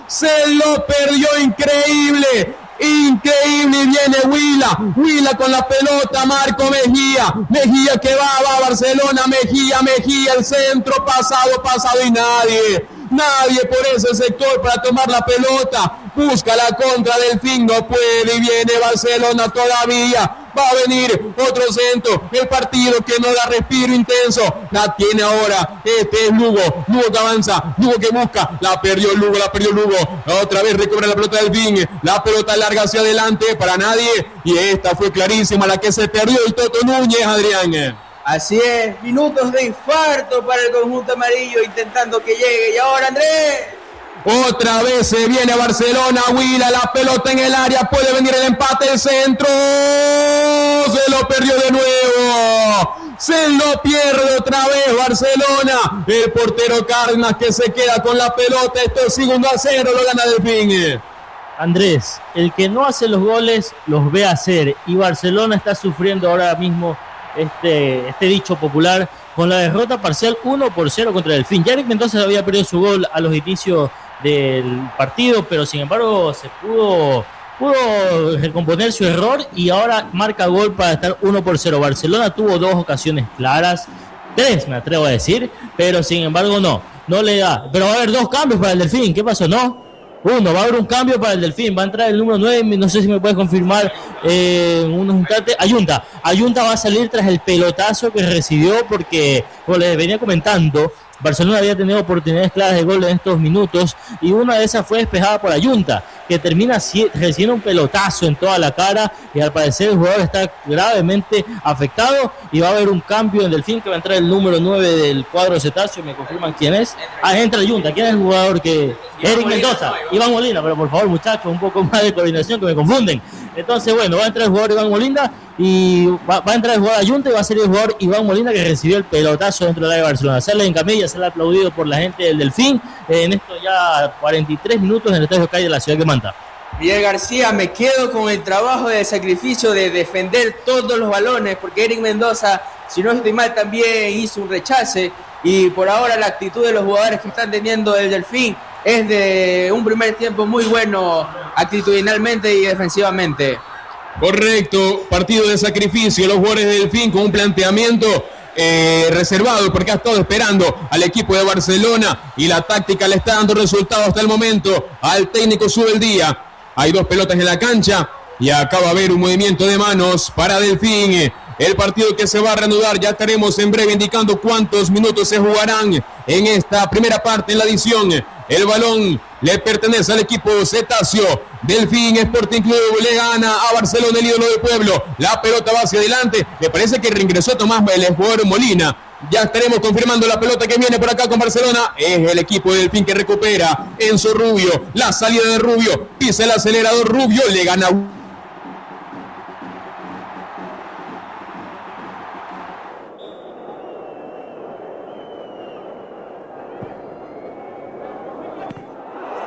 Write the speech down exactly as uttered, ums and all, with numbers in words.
se lo perdió, increíble. Increíble, viene Huila, Huila con la pelota, Marco Mejía, Mejía que va, va Barcelona, Mejía, Mejía, el centro, pasado, pasado y nadie, nadie por ese sector para tomar la pelota, busca la contra Delfín, no puede y viene Barcelona todavía, va a venir otro centro, el partido que no da respiro intenso, la tiene ahora, este es Lugo, Lugo que avanza, Lugo que busca, la perdió Lugo, la perdió Lugo, otra vez recobra la pelota Delfín, la pelota larga hacia adelante para nadie, y esta fue clarísima la que se perdió el Toto Núñez, Adrián. Así es, minutos de infarto para el conjunto amarillo intentando que llegue, y ahora Andrés. Otra vez se viene Barcelona, Huila, la pelota en el área, puede venir el empate, el centro, se lo perdió de nuevo, se lo pierde otra vez Barcelona, el portero Cárdenas que se queda con la pelota, esto es segundo a cero, lo gana Delfín. Andrés, el que no hace los goles, los ve hacer, y Barcelona está sufriendo ahora mismo este, este dicho popular, con la derrota parcial uno por cero contra Delfín. Eric Mendoza había perdido su gol a los inicios del partido, pero sin embargo se pudo, pudo recomponer su error y ahora marca gol para estar uno por cero. Barcelona tuvo dos ocasiones claras, tres me atrevo a decir, pero sin embargo no, no le da. Pero va a haber dos cambios para el Delfín, ¿qué pasó? No, uno, va a haber un cambio para el Delfín, va a entrar el número nueve, no sé si me puedes confirmar eh, en unos instantes, Ayunta, Ayunta va a salir tras el pelotazo que recibió porque, como les venía comentando, Barcelona había tenido oportunidades claras de gol en estos minutos y una de esas fue despejada por Ayunta, que termina recibiendo un pelotazo en toda la cara y al parecer el jugador está gravemente afectado y va a haber un cambio en Delfín que va a entrar el número nueve del cuadro cetáceo. ¿Me confirman quién es? Ah, entra Ayunta. ¿Quién es el jugador que...? Eric Mendoza, Iván Molina, pero por favor muchachos, un poco más de coordinación que me confunden. Entonces bueno, va a entrar el jugador Iván Molina y va, va a entrar el jugador Ayunta y va a ser el jugador Iván Molina que recibió el pelotazo dentro del área de Barcelona. Sale en camilla, sale aplaudido por la gente del Delfín eh, en estos ya cuarenta y tres minutos en el Estadio Calle de la ciudad que manda. Miguel García, me quedo con el trabajo de sacrificio de defender todos los balones, porque Eric Mendoza, si no estoy mal, también hizo un rechace, y por ahora la actitud de los jugadores que están teniendo el Delfín es de un primer tiempo muy bueno actitudinalmente y defensivamente. Correcto, partido de sacrificio, los jugadores del Delfín con un planteamiento eh, reservado porque ha estado esperando al equipo de Barcelona y la táctica le está dando resultados hasta el momento al técnico Subeldía. Hay dos pelotas en la cancha y acaba de haber un movimiento de manos para Delfín. El partido que se va a reanudar, ya estaremos en breve indicando cuántos minutos se jugarán en esta primera parte en la edición. El balón le pertenece al equipo cetáceo. Delfín Sporting Club le gana a Barcelona, el ídolo del pueblo. La pelota va hacia adelante. Me parece que reingresó Tomás el jugador Molina. Ya estaremos confirmando la pelota que viene por acá con Barcelona. Es el equipo de Delfín que recupera. Enzo Rubio, la salida de Rubio. Pisa el acelerador Rubio, le gana